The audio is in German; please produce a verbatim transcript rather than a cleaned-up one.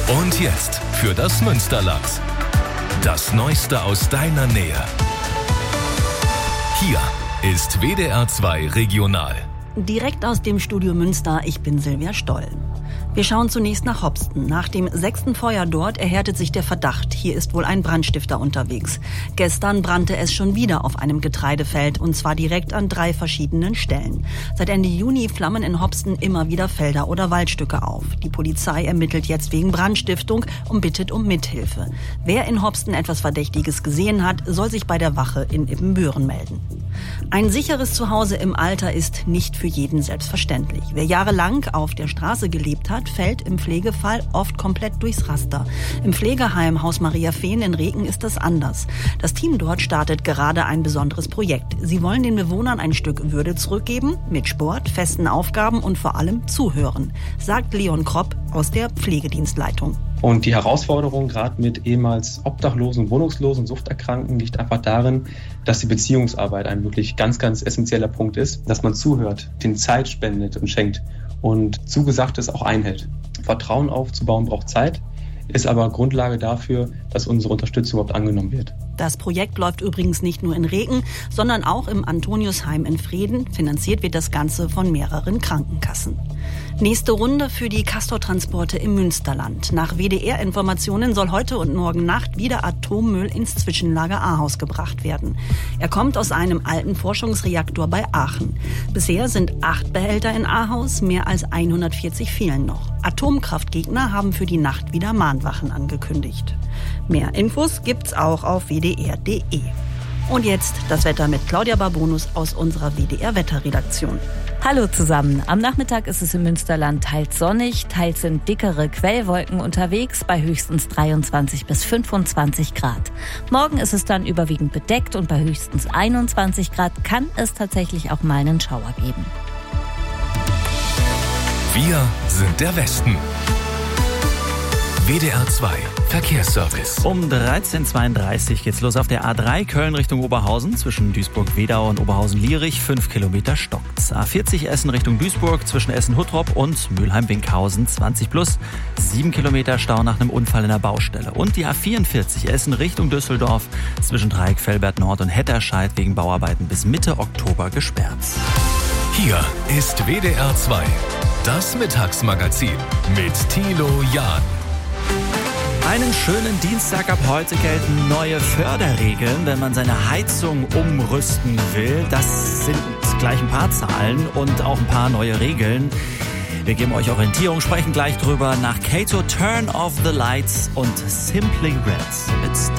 Und jetzt für das Münsterland. Das Neueste aus deiner Nähe. Hier ist W D R zwei Regional. Direkt aus dem Studio Münster, ich bin Silvia Stoll. Wir schauen zunächst nach Hopsten. Nach dem sechsten Feuer dort erhärtet sich der Verdacht. Hier ist wohl ein Brandstifter unterwegs. Gestern brannte es schon wieder auf einem Getreidefeld und zwar direkt an drei verschiedenen Stellen. Seit Ende Juni flammen in Hopsten immer wieder Felder oder Waldstücke auf. Die Polizei ermittelt jetzt wegen Brandstiftung und bittet um Mithilfe. Wer in Hopsten etwas Verdächtiges gesehen hat, soll sich bei der Wache in Ibbenbüren melden. Ein sicheres Zuhause im Alter ist nicht für jeden selbstverständlich. Wer jahrelang auf der Straße gelebt hat, fällt im Pflegefall oft komplett durchs Raster. Im Pflegeheim Haus Maria Fehn in Reken ist das anders. Das Team dort startet gerade ein besonderes Projekt. Sie wollen den Bewohnern ein Stück Würde zurückgeben, mit Sport, festen Aufgaben und vor allem zuhören, sagt Leon Kropp aus der Pflegedienstleitung. Und die Herausforderung gerade mit ehemals Obdachlosen, Wohnungslosen, Suchterkrankten liegt einfach darin, dass die Beziehungsarbeit ein wirklich ganz, ganz essentieller Punkt ist, dass man zuhört, den Zeit spendet und schenkt und Zugesagtes auch einhält. Vertrauen aufzubauen braucht Zeit, ist aber Grundlage dafür, dass unsere Unterstützung überhaupt angenommen wird. Das Projekt läuft übrigens nicht nur in Reken, sondern auch im Antoniusheim in Vreden. Finanziert wird das Ganze von mehreren Krankenkassen. Nächste Runde für die Castortransporte im Münsterland. Nach W D R-Informationen soll heute und morgen Nacht wieder Atommüll ins Zwischenlager Ahaus gebracht werden. Er kommt aus einem alten Forschungsreaktor bei Aachen. Bisher sind acht Behälter in Ahaus, mehr als hundertvierzig fehlen noch. Atomkraftgegner haben für die Nacht wieder Mahnwachen angekündigt. Mehr Infos gibt's auch auf w d r punkt d e. Und jetzt das Wetter mit Claudia Barbonus aus unserer W D R-Wetterredaktion. Hallo zusammen. Am Nachmittag ist es im Münsterland teils sonnig, teils sind dickere Quellwolken unterwegs bei höchstens dreiundzwanzig bis fünfundzwanzig Grad. Morgen ist es dann überwiegend bedeckt und bei höchstens einundzwanzig Grad kann es tatsächlich auch mal einen Schauer geben. Wir sind der Westen. W D R zwei Verkehrsservice. Um dreizehn Uhr zweiunddreißig geht's los auf der A drei Köln Richtung Oberhausen. Zwischen Duisburg-Wedau und Oberhausen-Lierich fünf Kilometer stockt's. A vierzig Essen Richtung Duisburg zwischen Essen-Huttrop und Mülheim-Winkhausen zwanzig plus. sieben Kilometer Stau nach einem Unfall in der Baustelle. Und die A vierundvierzig Essen Richtung Düsseldorf zwischen Dreieck-Velbert-Nord und Hetterscheid wegen Bauarbeiten bis Mitte Oktober gesperrt. Hier ist W D R zwei, das Mittagsmagazin mit Thilo Jahn. Einen schönen Dienstag ab heute gelten neue Förderregeln, wenn man seine Heizung umrüsten will. Das sind gleich ein paar Zahlen und auch ein paar neue Regeln. Wir geben euch Orientierung, sprechen gleich drüber nach Kato Turn Off the Lights und Simply Red mit